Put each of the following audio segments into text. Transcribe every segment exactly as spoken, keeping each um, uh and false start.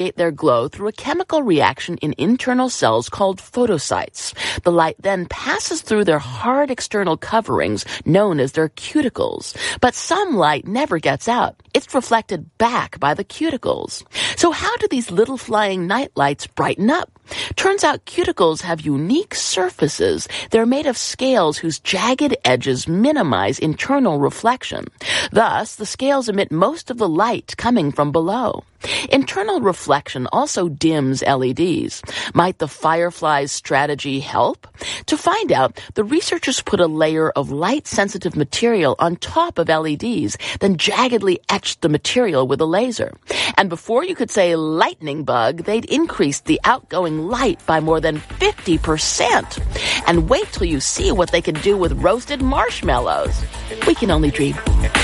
their glow through a chemical reaction in internal cells called photocytes. The light then passes through their hard external coverings known as their cuticles. But some light never gets out. It's reflected back by the cuticles. So how do these little flying night lights brighten up? Turns out cuticles have unique surfaces. They're made of scales whose jagged edges minimize internal reflection. Thus, the scales emit most of the light coming from below. Internal reflection also dims L E Ds. Might the firefly's strategy help? To find out, the researchers put a layer of light-sensitive material on top of L E Ds, then jaggedly etched the material with a laser. And before you could say lightning bug, they'd increased the outgoing light by more than fifty percent. And wait till you see what they can do with roasted marshmallows. We can only dream.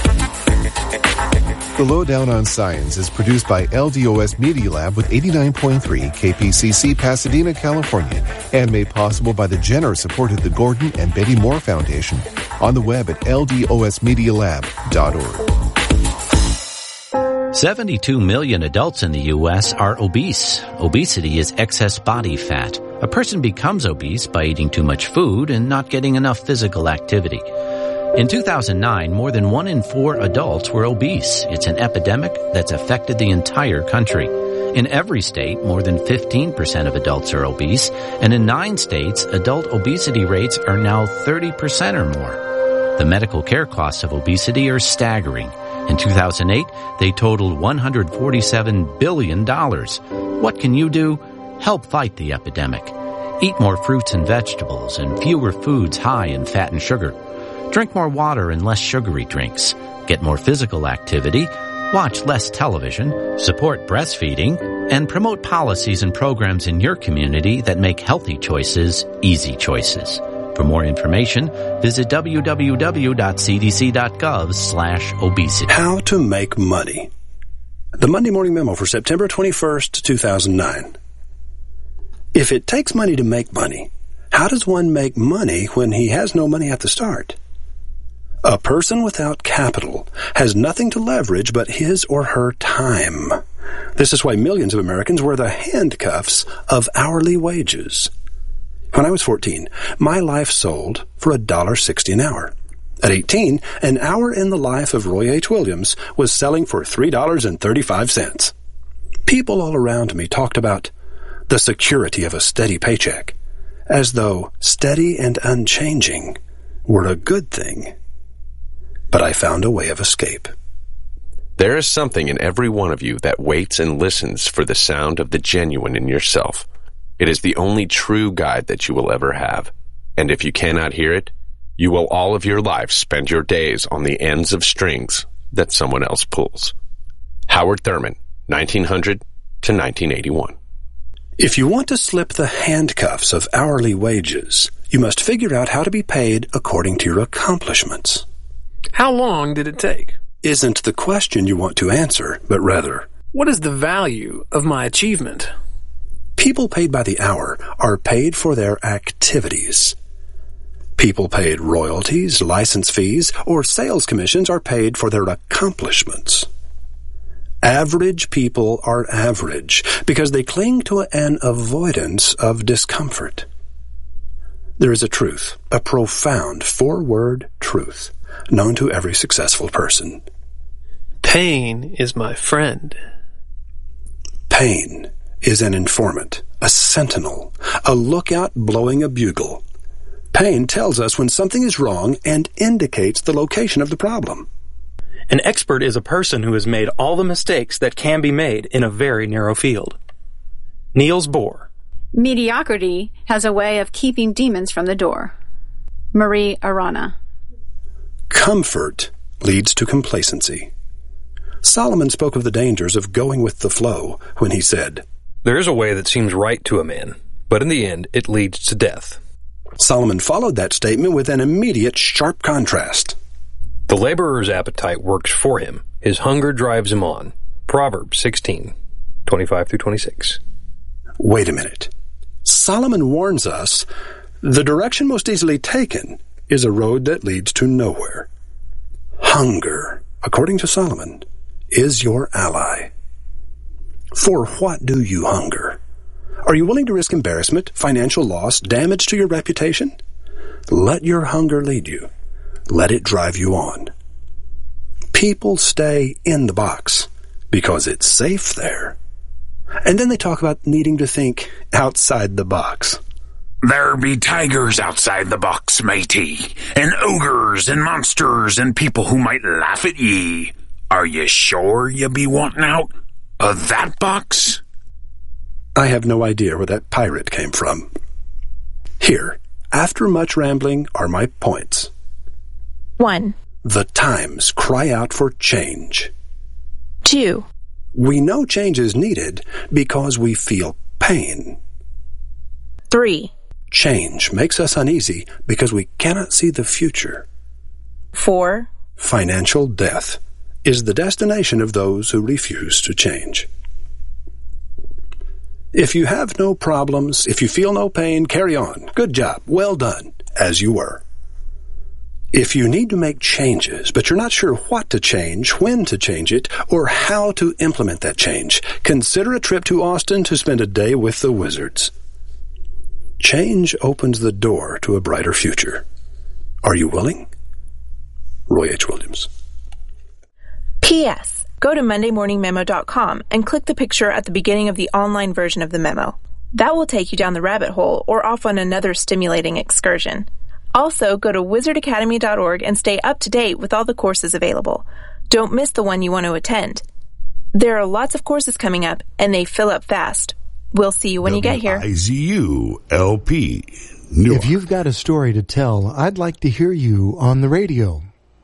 The Lowdown on Science is produced by L D O S Media Lab with eighty-nine point three K P C C Pasadena, California, and made possible by the generous support of the Gordon and Betty Moore Foundation. On the web at L D O S media lab dot org. seventy-two million adults in the U S are obese. Obesity is excess body fat. A person becomes obese by eating too much food and not getting enough physical activity. In two thousand nine, more than one in four adults were obese. It's an epidemic that's affected the entire country. In every state, more than fifteen percent of adults are obese, and in nine states, adult obesity rates are now thirty percent or more. The medical care costs of obesity are staggering. In two thousand eight, they totaled one hundred forty-seven billion dollars. What can you do? Help fight the epidemic. Eat more fruits and vegetables and fewer foods high in fat and sugar. Drink more water and less sugary drinks. Get more physical activity. Watch less television. Support breastfeeding. And promote policies and programs in your community that make healthy choices easy choices. For more information, visit w w w dot c d c dot gov slash obesity. How to make money. The Monday Morning Memo for September twenty-first, two thousand nine. If it takes money to make money, how does one make money when he has no money at the start? A person without capital has nothing to leverage but his or her time. This is why millions of Americans wear the handcuffs of hourly wages. When I was fourteen, my life sold for one dollar sixty an hour. At eighteen, an hour in the life of Roy H. Williams was selling for three dollars and thirty-five cents. People all around me talked about the security of a steady paycheck, as though steady and unchanging were a good thing. But I found a way of escape. There is something in every one of you that waits and listens for the sound of the genuine in yourself. It is the only true guide that you will ever have. And if you cannot hear it, you will all of your life spend your days on the ends of strings that someone else pulls. Howard Thurman, nineteen hundred to nineteen eighty-one. If you want to slip the handcuffs of hourly wages, you must figure out how to be paid according to your accomplishments. How long did it take? Isn't the question you want to answer, but rather, what is the value of my achievement? People paid by the hour are paid for their activities. People paid royalties, license fees, or sales commissions are paid for their accomplishments. Average people are average because they cling to an avoidance of discomfort. There is a truth, a profound four-word truth, known to every successful person. Pain is my friend. Pain is an informant, a sentinel, a lookout blowing a bugle. Pain tells us when something is wrong and indicates the location of the problem. An expert is a person who has made all the mistakes that can be made in a very narrow field. Niels Bohr. Mediocrity has a way of keeping demons from the door. Marie Arana. Comfort leads to complacency. Solomon spoke of the dangers of going with the flow when he said, "There is a way that seems right to a man, but in the end it leads to death." Solomon followed that statement with an immediate sharp contrast. The laborer's appetite works for him. His hunger drives him on. Proverbs sixteen, twenty-five through twenty-six. Wait a minute. Solomon warns us the direction most easily taken is a road that leads to nowhere. Hunger, according to Solomon, is your ally. For what do you hunger? Are you willing to risk embarrassment, financial loss, damage to your reputation? Let your hunger lead you. Let it drive you on. People stay in the box because it's safe there. And then they talk about needing to think outside the box. There be tigers outside the box, matey, and ogres and monsters and people who might laugh at ye. Are you sure you be wanting out of that box? I have no idea where that pirate came from. Here, after much rambling, are my points. One. The times cry out for change. Two. We know change is needed because we feel pain. Three. Change makes us uneasy because we cannot see the future. Four. Financial death is the destination of those who refuse to change. If you have no problems, if you feel no pain, carry on. Good job. Well done, as you were. If you need to make changes, but you're not sure what to change, when to change it, or how to implement that change, consider a trip to Austin to spend a day with the Wizards. Change opens the door to a brighter future. Are you willing? Roy H. Williams. P S. Go to monday morning memo dot com and click the picture at the beginning of the online version of the memo. That will take you down the rabbit hole or off on another stimulating excursion. Also, go to wizard academy dot org and stay up to date with all the courses available. Don't miss the one you want to attend. There are lots of courses coming up, and they fill up fast. We'll see you when you get here. W I Z U L P Newark. If you've got a story to tell, I'd like to hear you on the radio.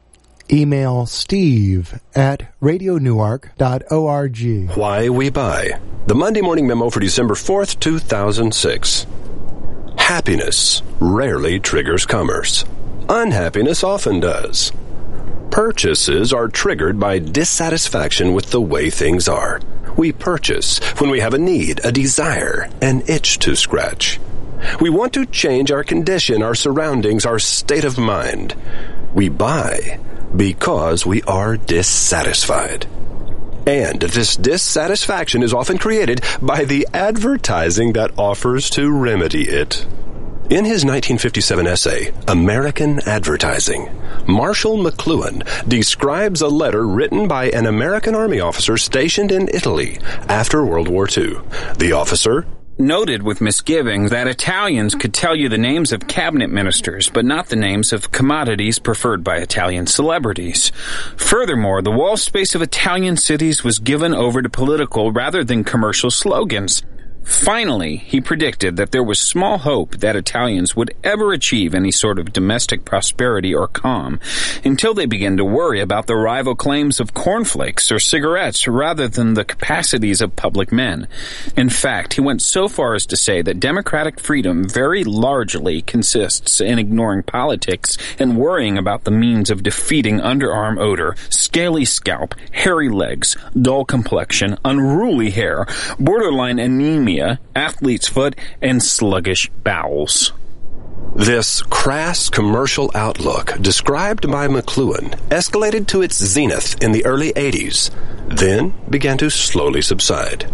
Email steve at radio newark dot org. Why We Buy. The Monday Morning Memo for December fourth, two thousand six. Happiness rarely triggers commerce. Unhappiness often does. Purchases are triggered by dissatisfaction with the way things are. We purchase when we have a need, a desire, an itch to scratch. We want to change our condition, our surroundings, our state of mind. We buy because we are dissatisfied. And this dissatisfaction is often created by the advertising that offers to remedy it. In his nineteen fifty-seven essay, American Advertising, Marshall McLuhan describes a letter written by an American Army officer stationed in Italy after World War Two. The officer noted with misgiving that Italians could tell you the names of cabinet ministers, but not the names of commodities preferred by Italian celebrities. Furthermore, the wall space of Italian cities was given over to political rather than commercial slogans. Finally, he predicted that there was small hope that Italians would ever achieve any sort of domestic prosperity or calm until they began to worry about the rival claims of cornflakes or cigarettes rather than the capacities of public men. In fact, he went so far as to say that democratic freedom very largely consists in ignoring politics and worrying about the means of defeating underarm odor, scaly scalp, hairy legs, dull complexion, unruly hair, borderline anemia, athlete's foot, and sluggish bowels. This crass commercial outlook, described by McLuhan, escalated to its zenith in the early eighties, then began to slowly subside.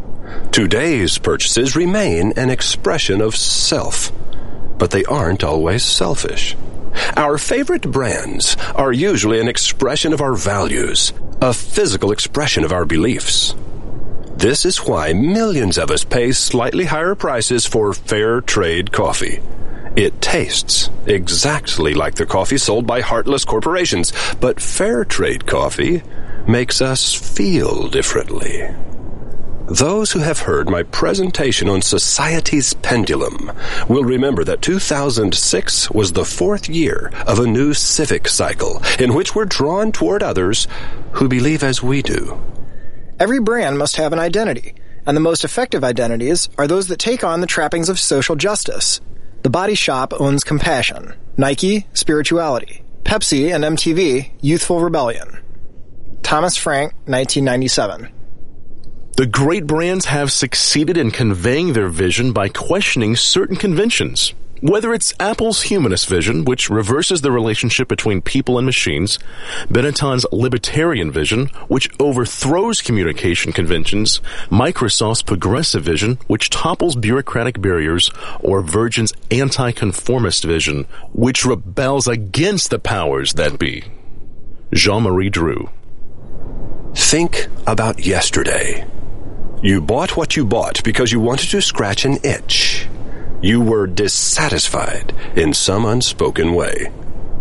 Today's purchases remain an expression of self, but they aren't always selfish. Our favorite brands are usually an expression of our values, a physical expression of our beliefs. This is why millions of us pay slightly higher prices for fair trade coffee. It tastes exactly like the coffee sold by heartless corporations, but fair trade coffee makes us feel differently. Those who have heard my presentation on society's pendulum will remember that two thousand six was the fourth year of a new civic cycle in which we're drawn toward others who believe as we do. Every brand must have an identity, and the most effective identities are those that take on the trappings of social justice. The Body Shop owns compassion, Nike, spirituality, Pepsi and M T V, youthful rebellion. Thomas Frank, nineteen ninety-seven. The great brands have succeeded in conveying their vision by questioning certain conventions. Whether it's Apple's Humanist Vision, which reverses the relationship between people and machines, Benetton's Libertarian Vision, which overthrows communication conventions, Microsoft's Progressive Vision, which topples bureaucratic barriers, or Virgin's Anti-Conformist Vision, which rebels against the powers that be. Jean-Marie Drew. Think about yesterday. You bought what you bought because you wanted to scratch an itch. You were dissatisfied in some unspoken way.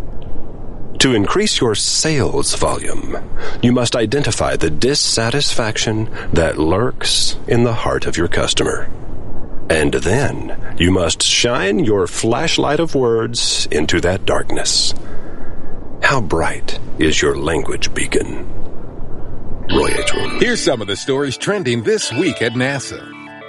To increase your sales volume, you must identify the dissatisfaction that lurks in the heart of your customer. And then you must shine your flashlight of words into that darkness. How bright is your language beacon? Roy H. Williams. Here's some of the stories trending this week at NASA.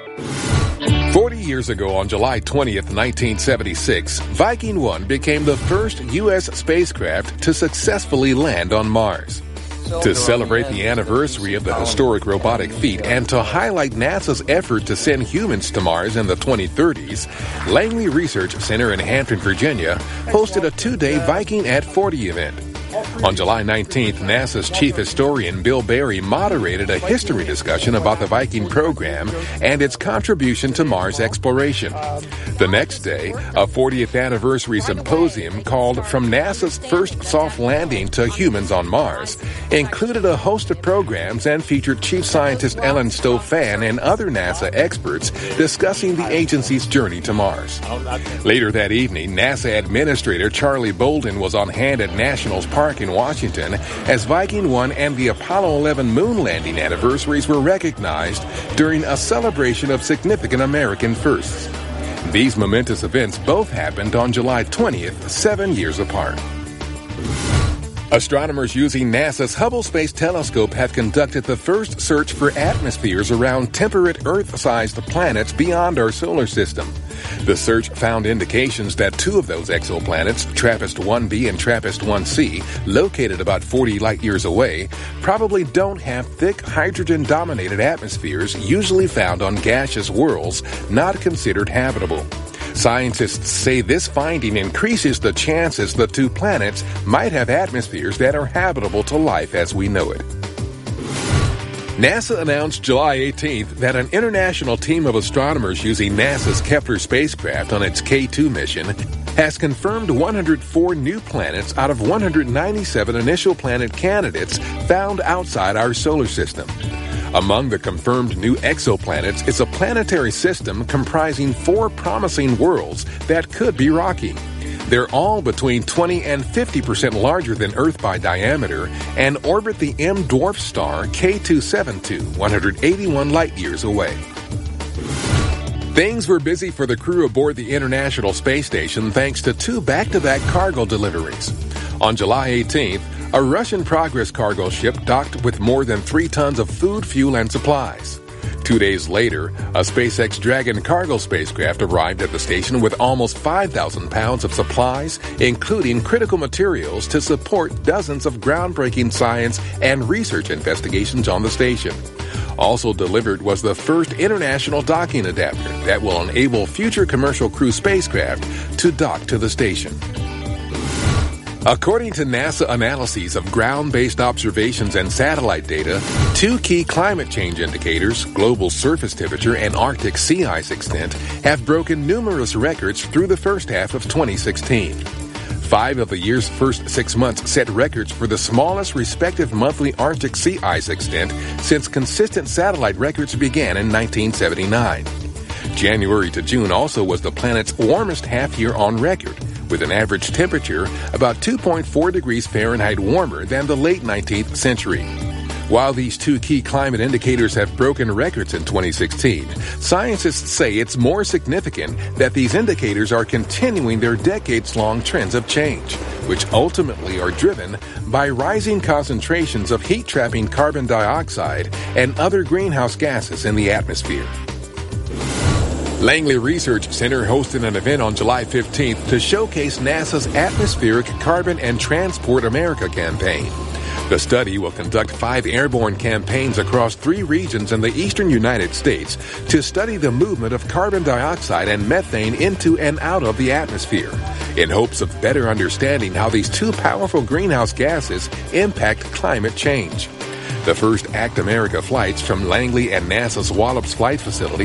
Forty years ago, on July twentieth, nineteen seventy-six, Viking one became the first U S spacecraft to successfully land on Mars. To celebrate the anniversary of the historic robotic feat and to highlight NASA's effort to send humans to Mars in the twenty thirties, Langley Research Center in Hampton, Virginia, hosted a two-day Viking at forty event. On July nineteenth, NASA's chief historian Bill Barry moderated a history discussion about the Viking program and its contribution to Mars exploration. The next day, a fortieth anniversary symposium called From NASA's First Soft Landing to Humans on Mars included a host of programs and featured Chief Scientist Ellen Stofan and other NASA experts discussing the agency's journey to Mars. Later that evening, NASA Administrator Charlie Bolden was on hand at Nationals Park in Washington as Viking one and the Apollo eleven moon landing anniversaries were recognized during a celebration of significant American firsts. These momentous events both happened on July twentieth, seven years apart. Astronomers using NASA's Hubble Space Telescope have conducted the first search for atmospheres around temperate Earth-sized planets beyond our solar system. The search found indications that two of those exoplanets, TRAPPIST one b and TRAPPIST one c, located about forty light-years away, probably don't have thick hydrogen-dominated atmospheres usually found on gaseous worlds not considered habitable. Scientists say this finding increases the chances the two planets might have atmospheres that are habitable to life as we know it. NASA announced July eighteenth that an international team of astronomers using NASA's Kepler spacecraft on its K two mission has confirmed one hundred four new planets out of one hundred ninety-seven initial planet candidates found outside our solar system. Among the confirmed new exoplanets is a planetary system comprising four promising worlds that could be rocky. They're all between twenty and fifty percent larger than Earth by diameter and orbit the M dwarf star K two seventy-two, one hundred eighty-one light-years away. Things were busy for the crew aboard the International Space Station thanks to two back-to-back cargo deliveries. On July eighteenth, a Russian Progress cargo ship docked with more than three tons of food, fuel, and supplies. Two days later, a SpaceX Dragon cargo spacecraft arrived at the station with almost five thousand pounds of supplies, including critical materials to support dozens of groundbreaking science and research investigations on the station. Also delivered was the first international docking adapter that will enable future commercial crew spacecraft to dock to the station. According to NASA analyses of ground-based observations and satellite data, two key climate change indicators, global surface temperature and Arctic sea ice extent, have broken numerous records through the first half of twenty sixteen. Five of the year's first six months set records for the smallest respective monthly Arctic sea ice extent since consistent satellite records began in nineteen seventy-nine. January to June also was the planet's warmest half-year on record, with an average temperature about two point four degrees Fahrenheit warmer than the late nineteenth century. While these two key climate indicators have broken records in twenty sixteen, scientists say it's more significant that these indicators are continuing their decades-long trends of change, which ultimately are driven by rising concentrations of heat-trapping carbon dioxide and other greenhouse gases in the atmosphere. Langley Research Center hosted an event on July fifteenth to showcase NASA's Atmospheric Carbon and Transport America campaign. The study will conduct five airborne campaigns across three regions in the eastern United States to study the movement of carbon dioxide and methane into and out of the atmosphere, in hopes of better understanding how these two powerful greenhouse gases impact climate change. The first ACT America flights from Langley and NASA's Wallops Flight Facility